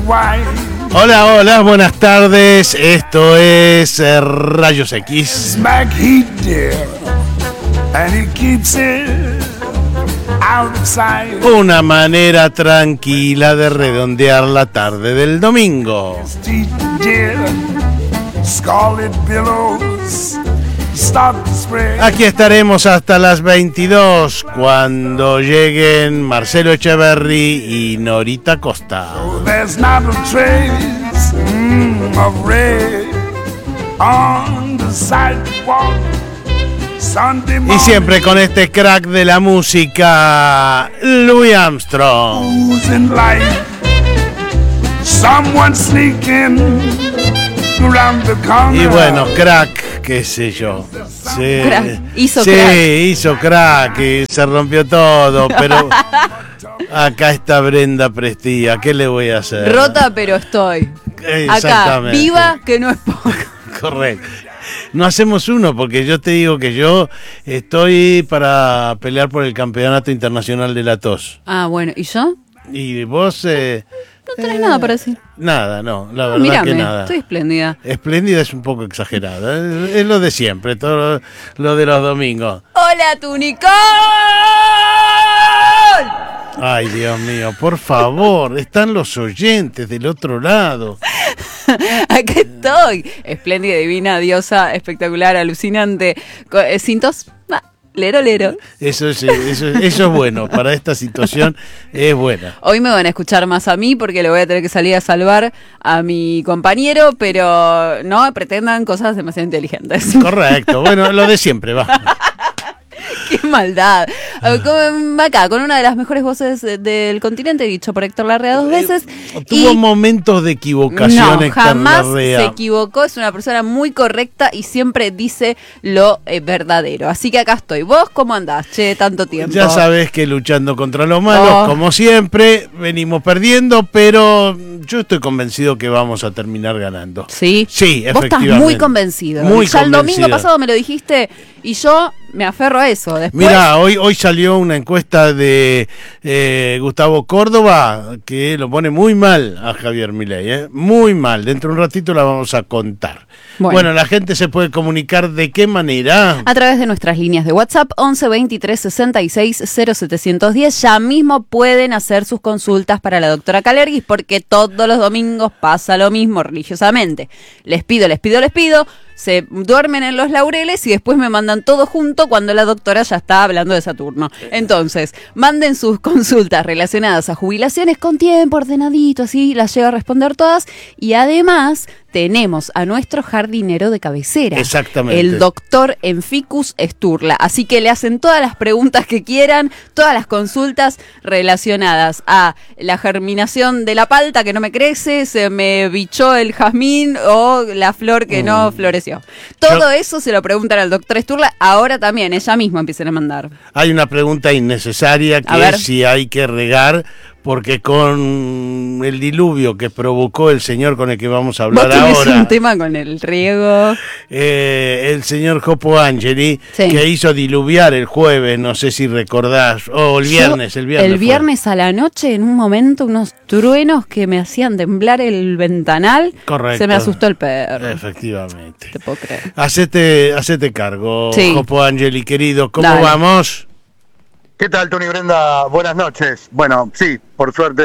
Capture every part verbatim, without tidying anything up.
Hola, hola, buenas tardes. Esto es eh, Rayos X. Una manera tranquila de redondear la tarde del domingo. Aquí estaremos hasta las veintidós cuando lleguen Marcelo Echeverry y Norita Costa. Y siempre con este crack de la música, Louis Armstrong. Y bueno, crack, qué sé yo. Sí, crack. Hizo sí, crack. hizo crack y se rompió todo, pero acá está Brenda Prestía, ¿qué le voy a hacer? Rota, pero estoy. Acá, viva, que no es poco. Correcto. No hacemos uno, porque yo te digo que yo estoy para pelear por el campeonato internacional de la tos. Ah, bueno, ¿y yo? Y vos... Eh, no tenés eh, nada para decir. Nada, no, la verdad Mírame, que nada. Estoy espléndida. Espléndida es un poco exagerada. Es, es lo de siempre, todo lo, lo de los domingos. ¡Hola, tu Nicole! Ay, Dios mío, por favor, están los oyentes del otro lado. Acá estoy. Espléndida, divina, diosa, espectacular, alucinante. Sin tos, lero, lero. Eso es, eso, es, eso es bueno, para esta situación es buena. Hoy me van a escuchar más a mí porque le voy a tener que salir a salvar a mi compañero, pero no pretendan cosas demasiado inteligentes. Correcto, bueno, lo de siempre, va. ¡Qué maldad! Acá, con una de las mejores voces del continente, dicho por Héctor Larrea dos veces. Tuvo y... momentos de equivocación, no, Héctor jamás Larrea. se equivocó, es una persona muy correcta y siempre dice lo eh, verdadero. Así que acá estoy. ¿Vos cómo andás, che, tanto tiempo? Ya sabés que luchando contra los malos, oh. como siempre, venimos perdiendo, pero yo estoy convencido que vamos a terminar ganando. ¿Sí? Sí, Vos efectivamente. estás muy convencido. Muy ya el domingo convencido. pasado me lo dijiste y yo me aferro a eso. Después... Mirá, hoy, hoy salió una encuesta de eh, Gustavo Córdoba que lo pone muy mal a Javier Milei, ¿eh? Muy mal. Dentro de un ratito la vamos a contar. Bueno. bueno, la gente se puede comunicar ¿de qué manera? A través de nuestras líneas de WhatsApp once veintitrés sesenta y seis cero setecientos diez. Ya mismo pueden hacer sus consultas para la doctora Kalergis porque todos los domingos pasa lo mismo religiosamente. Les pido, les pido, les pido. Se duermen en los laureles y después me mandan todo junto cuando la doctora ya está hablando de Saturno. Entonces, manden sus consultas relacionadas a jubilaciones con tiempo, ordenadito, así las llevo a responder todas. Y además tenemos a nuestro jardinero de cabecera. Exactamente. El doctor Enficus Sturla. Así que le hacen todas las preguntas que quieran, todas las consultas relacionadas a la germinación de la palta que no me crece, se me bichó el jazmín o la flor que mm. no floreció. Todo Yo... eso se lo preguntan al doctor Sturla. Ahora también, ella misma empiecen a mandar. Hay una pregunta innecesaria que es si hay que regar, porque con el diluvio que provocó el señor con el que vamos a hablar ¿Vos tenés ahora, un tema con el riego? Eh, el señor Jopo Angeli, sí. que hizo diluviar el jueves, no sé si recordás, o oh, el viernes, Yo, el viernes. El viernes fue. a la noche, en un momento, unos truenos que me hacían temblar el ventanal. Correcto. Se me asustó el perro. Efectivamente. Te puedo creer. Hacete, hacete cargo, sí. Jopo Angeli, querido. ¿Cómo Dale. vamos? ¿Qué tal, Tony Brenda? Buenas noches. Bueno, sí, por suerte,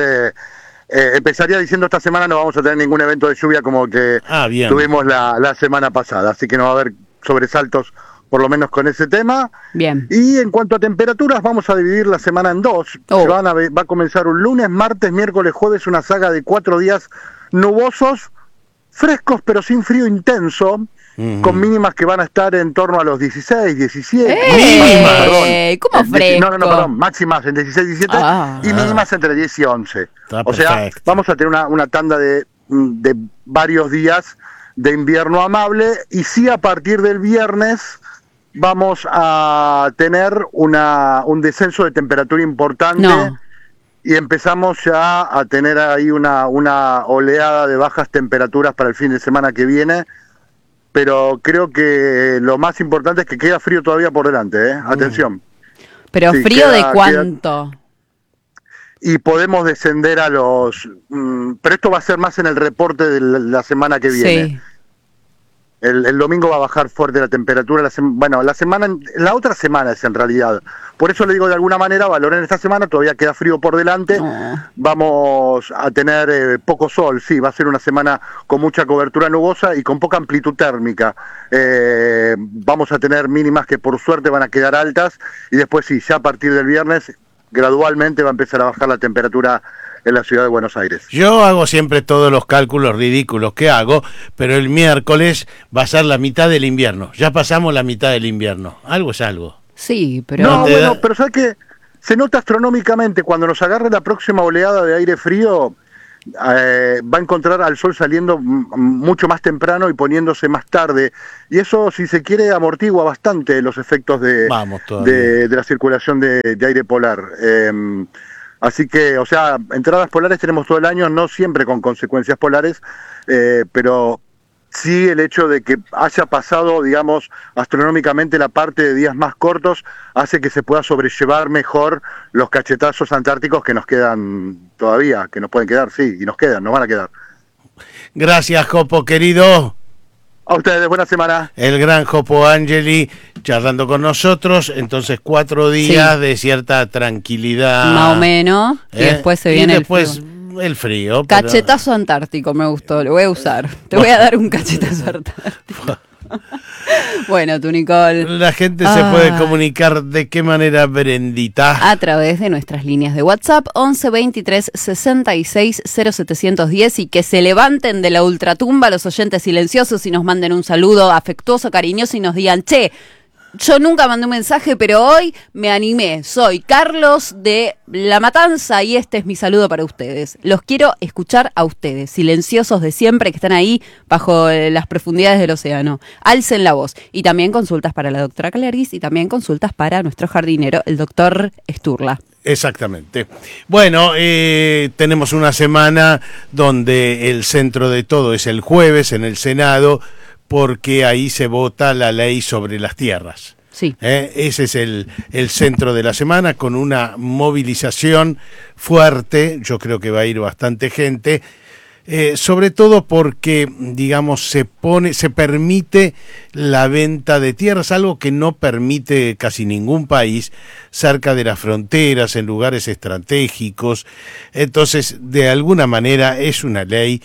eh, empezaría diciendo esta semana no vamos a tener ningún evento de lluvia como que ah, bien. tuvimos la, la semana pasada, así que no va a haber sobresaltos por lo menos con ese tema. Bien. Y en cuanto a temperaturas, vamos a dividir la semana en dos. Oh. Se van a, va a comenzar un lunes, martes, miércoles, jueves, una saga de cuatro días nubosos, frescos pero sin frío intenso. Uh-huh. Con mínimas que van a estar en torno a los dieciséis, diecisiete. ¡Eh! Mínimas, perdón. ¿Cómo fresco? No, no, no, perdón. Máximas en dieciséis, diecisiete ah, y mínimas entre diez y once. Está o sea, perfecto. vamos a tener una, una tanda de, de varios días de invierno amable y sí a partir del viernes vamos a tener una, un descenso de temperatura importante. No. Y empezamos ya a tener ahí una, una oleada de bajas temperaturas para el fin de semana que viene. Pero creo que lo más importante es que queda frío todavía por delante, ¿eh? Atención. ¿Pero sí, frío queda, de cuánto? Queda... y podemos descender a los... Mm, pero esto va a ser más en el reporte de la, la semana que viene. Sí. El, el domingo va a bajar fuerte la temperatura, la sem- bueno, la semana, la otra semana es en realidad. Por eso le digo de alguna manera, valoren esta semana, todavía queda frío por delante, Oh. vamos a tener eh, poco sol, sí, va a ser una semana con mucha cobertura nubosa y con poca amplitud térmica. Eh, vamos a tener mínimas que por suerte van a quedar altas y después sí, ya a partir del viernes gradualmente va a empezar a bajar la temperatura en la ciudad de Buenos Aires. Yo hago siempre todos los cálculos ridículos que hago, pero el miércoles va a ser la mitad del invierno. Ya pasamos la mitad del invierno. Algo es algo. Sí, pero... No, ¿No te bueno, da- pero ¿sabes qué? Se nota astronómicamente, cuando nos agarre la próxima oleada de aire frío, eh, va a encontrar al sol saliendo m- mucho más temprano y poniéndose más tarde. Y eso, si se quiere, amortigua bastante los efectos de, Vamos todavía. de, de la circulación de, de aire polar. Eh, así que, o sea, entradas polares tenemos todo el año, no siempre con consecuencias polares, eh, pero... sí el hecho de que haya pasado, digamos, astronómicamente la parte de días más cortos hace que se pueda sobrellevar mejor los cachetazos antárticos que nos quedan todavía, que nos pueden quedar, sí, y nos quedan, nos van a quedar. Gracias, Jopo, querido. A ustedes, buena semana. El gran Jopo Angeli charlando con nosotros. Entonces, cuatro días Sí. de cierta tranquilidad. Más o menos. Y ¿eh? después se Y viene después el frío. el frío. pero- Cachetazo antártico me gustó, lo voy a usar. Te voy a dar un cachetazo antártico. Bueno, tú, Nicole. La gente se Ah. puede comunicar de qué manera, Brendita. A través de nuestras líneas de WhatsApp once veintitrés sesenta y seis cero setecientos diez y que se levanten de la ultratumba los oyentes silenciosos y nos manden un saludo afectuoso, cariñoso y nos digan, che, yo nunca mandé un mensaje, pero hoy me animé. Soy Carlos de La Matanza y este es mi saludo para ustedes. Los quiero escuchar a ustedes, silenciosos de siempre, que están ahí bajo eh, las profundidades del océano. Alcen la voz. Y también consultas para la doctora Clerguis y también consultas para nuestro jardinero, el doctor Sturla. Exactamente. Bueno, eh, tenemos una semana donde el centro de todo es el jueves en el Senado, porque ahí se vota la ley sobre las tierras. Sí. ¿Eh? Ese es el, el centro de la semana, con una movilización fuerte. Yo creo que va a ir bastante gente, eh, sobre todo porque, digamos, se pone, se permite la venta de tierras, algo que no permite casi ningún país, cerca de las fronteras, en lugares estratégicos. Entonces, de alguna manera, es una ley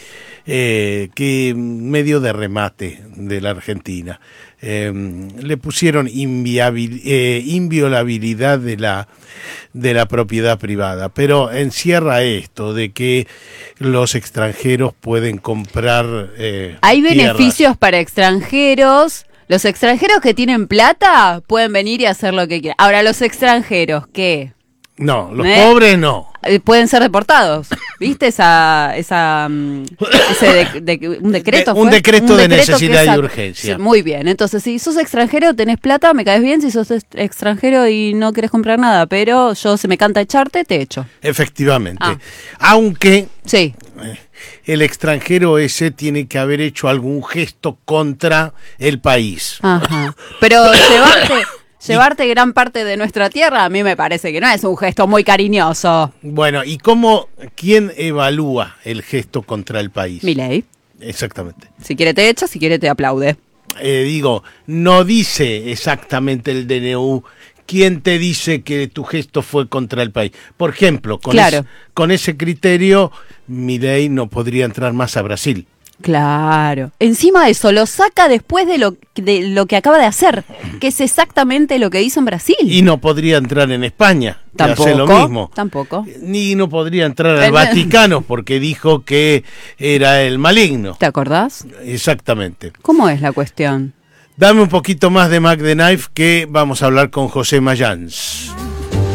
eh, que medio de remate de la Argentina. Eh, le pusieron inviabil, eh, inviolabilidad de la, de la propiedad privada, pero encierra esto de que los extranjeros pueden comprar eh, Hay tierras. beneficios para extranjeros. Los extranjeros que tienen plata pueden venir y hacer lo que quieran. Ahora, los extranjeros que No, los ¿Eh? pobres no. eh, pueden ser deportados. ¿Viste esa esa mm, ese de- de- un decreto? De- un fue? decreto de que necesidad y sac- urgencia. Sí, muy bien. Entonces, si sos extranjero, tenés plata, me caes bien. Si sos ex- extranjero y no querés comprar nada, pero yo se me canta echarte, te echo. Efectivamente. Ah. Aunque Sí. el extranjero ese tiene que haber hecho algún gesto contra el país. Ajá. Pero llevarte, llevarte gran parte de nuestra tierra, a mí me parece que no es un gesto muy cariñoso. Bueno, ¿y cómo, quién evalúa el gesto contra el país? Milei. Exactamente. Si quiere te echa, si quiere te aplaude. Eh, digo, no dice exactamente el D N U quién te dice que tu gesto fue contra el país. Por ejemplo, con, Claro. es- con ese criterio, Milei no podría entrar más a Brasil. Claro. Encima de eso, lo saca después de lo, de lo que acaba de hacer, que es exactamente lo que hizo en Brasil. Y no podría entrar en España, que Tampoco. hace lo mismo. Tampoco. Ni no podría entrar al Eh, Vaticano porque dijo que era el maligno. ¿Te acordás? Exactamente. ¿Cómo es la cuestión? Dame un poquito más de Mac the Knife, que vamos a hablar con José Mayans.